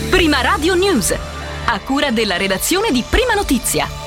Prima Radio News, a cura della redazione di Prima Notizia.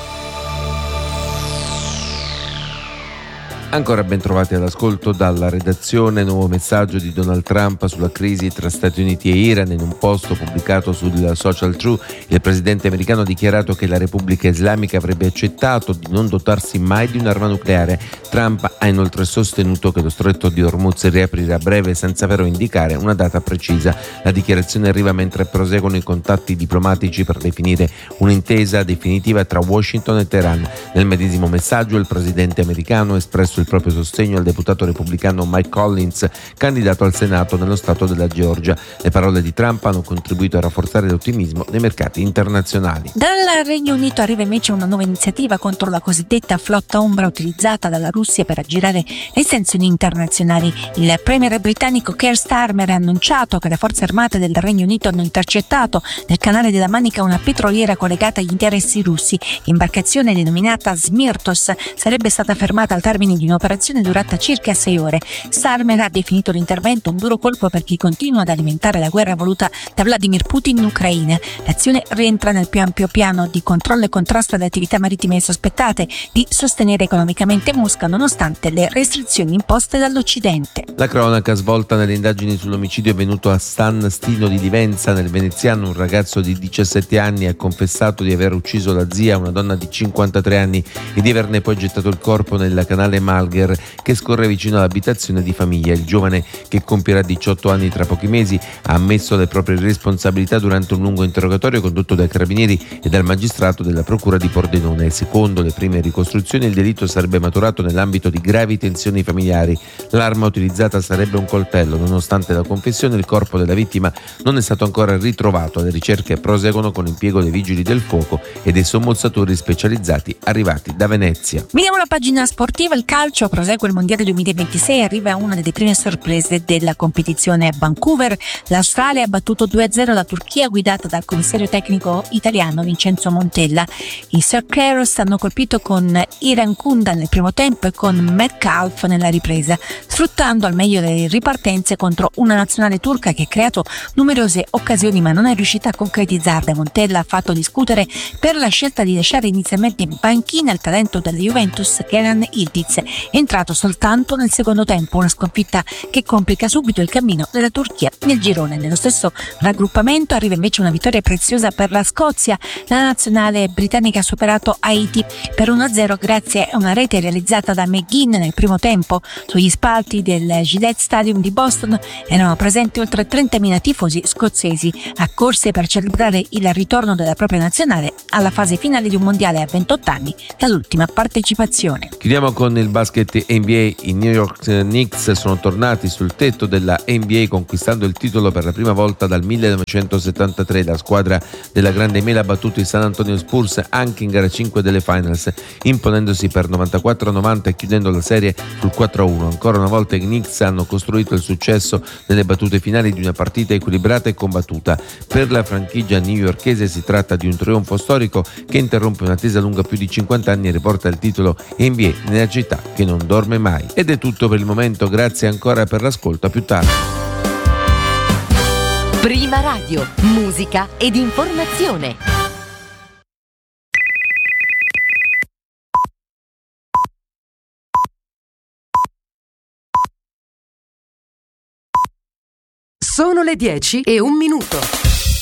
Ancora ben trovati all'ascolto dalla redazione. Nuovo messaggio di Donald Trump sulla crisi tra Stati Uniti e Iran. In un post pubblicato sul social True, il presidente americano ha dichiarato che la Repubblica Islamica avrebbe accettato di non dotarsi mai di un'arma nucleare. Trump ha inoltre sostenuto che lo stretto di Hormuz si riaprirà a breve senza però indicare una data precisa. La dichiarazione arriva mentre proseguono i contatti diplomatici per definire un'intesa definitiva tra Washington e Teheran. Nel medesimo messaggio il presidente americano ha espresso il proprio sostegno al deputato repubblicano Mike Collins, candidato al Senato nello stato della Georgia. Le parole di Trump hanno contribuito a rafforzare l'ottimismo nei mercati internazionali. Dal Regno Unito arriva invece una nuova iniziativa contro la cosiddetta flotta ombra utilizzata dalla Russia per aggirare le sanzioni internazionali. Il premier britannico Keir Starmer ha annunciato che le forze armate del Regno Unito hanno intercettato nel canale della Manica una petroliera collegata agli interessi russi. L'imbarcazione denominata Smirtos sarebbe stata fermata al termine di un'operazione durata circa 6 ore. Starmer ha definito l'intervento un duro colpo per chi continua ad alimentare la guerra voluta da Vladimir Putin in Ucraina. L'azione rientra nel più ampio piano di controllo e contrasto alle attività marittime sospettate di sostenere economicamente Mosca nonostante le restrizioni imposte dall'Occidente. La cronaca svolta nelle indagini sull'omicidio avvenuto a San Stino di Livenza nel veneziano. Un ragazzo di 17 anni ha confessato di aver ucciso la zia, una donna di 53 anni, e di averne poi gettato il corpo nel canale Malgher che scorre vicino all'abitazione di famiglia. Il giovane, che compierà 18 anni tra pochi mesi, ha ammesso le proprie responsabilità durante un lungo interrogatorio condotto dai carabinieri e dal magistrato della procura di Pordenone. Secondo le prime ricostruzioni il delitto sarebbe maturato nell'ambito di gravi tensioni familiari. L'arma utilizzata sarebbe un coltello. Nonostante la confessione, il corpo della vittima non è stato ancora ritrovato. Le ricerche proseguono con l'impiego dei vigili del fuoco e dei sommozzatori specializzati arrivati da Venezia. Vediamo la pagina sportiva. Il calcio prosegue il mondiale 2026 e arriva una delle prime sorprese della competizione a Vancouver. L'Australia ha battuto 2-0 la Turchia, guidata dal commissario tecnico italiano Vincenzo Montella. I Socceros hanno colpito con Iran Kunda nel primo tempo e con Metcalf nella ripresa, sfruttando al meglio le ripartenze contro una nazionale turca che ha creato numerose occasioni ma non è riuscita a concretizzarle. Montella ha fatto discutere per la scelta di lasciare inizialmente in panchina il talento della Juventus Kenan Yildiz, entrato soltanto nel secondo tempo, una sconfitta che complica subito il cammino della Turchia nel girone. Nello stesso raggruppamento arriva invece una vittoria preziosa per la Scozia. La nazionale britannica ha superato Haiti per 1-0 grazie a una rete realizzata da McGinn nel primo tempo. Sugli spalti del Gillette Stadium di Boston erano presenti oltre 30.000 tifosi scozzesi, accorsi per celebrare il ritorno della propria nazionale alla fase finale di un mondiale a 28 anni dall'ultima partecipazione. Chiudiamo con il basket NBA. I New York Knicks sono tornati sul tetto della NBA conquistando il titolo per la prima volta dal 1973. La squadra della Grande Mela ha battuto i San Antonio Spurs anche in gara 5 delle Finals, imponendosi per 94-90 e chiudendo la serie sul 4-1. Ancora una volta i Knicks hanno costruito il successo nelle battute finali di una partita equilibrata e combattuta. Per la franchigia newyorkese si tratta di un trionfo storico che interrompe un'attesa lunga più di 50 anni e riporta il titolo NBA nella città che non dorme mai. Ed è tutto per il momento, grazie ancora per l'ascolto, a più tardi. Prima Radio, musica ed informazione. Sono le 10:01.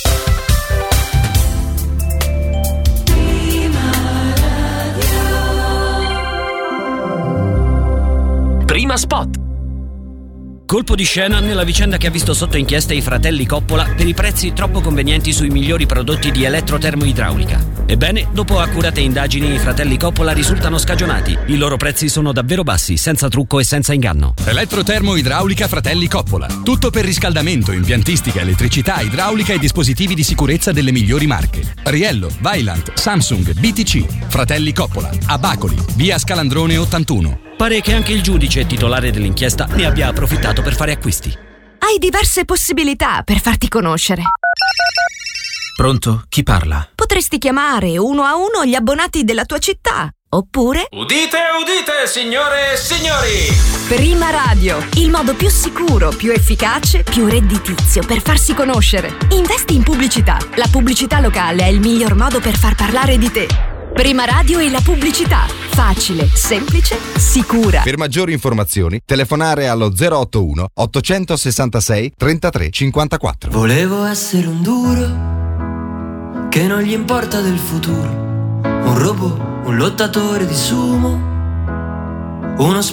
Prima Spot. Colpo di scena nella vicenda che ha visto sotto inchiesta i fratelli Coppola per i prezzi troppo convenienti sui migliori prodotti di elettrotermoidraulica. Ebbene, dopo accurate indagini, i fratelli Coppola risultano scagionati. I loro prezzi sono davvero bassi, senza trucco e senza inganno. Elettrotermoidraulica Fratelli Coppola. Tutto per riscaldamento, impiantistica, elettricità, idraulica e dispositivi di sicurezza delle migliori marche. Riello, Vaillant, Samsung, BTC. Fratelli Coppola. A Bacoli, via Scalandrone 81. Pare che anche il giudice titolare dell'inchiesta ne abbia approfittato per fare acquisti. Hai diverse possibilità per farti conoscere. Pronto? Chi parla? Potresti chiamare uno a uno gli abbonati della tua città. Oppure Udite, udite, signore e signori! Prima Radio, il modo più sicuro, più efficace, più redditizio per farsi conoscere. Investi in pubblicità. La pubblicità locale è il miglior modo per far parlare di te. Prima Radio e la pubblicità. Facile, semplice, sicura. Per maggiori informazioni, telefonare allo 081 866 33 54. Volevo essere un duro che non gli importa del futuro, un robot, un lottatore di sumo, uno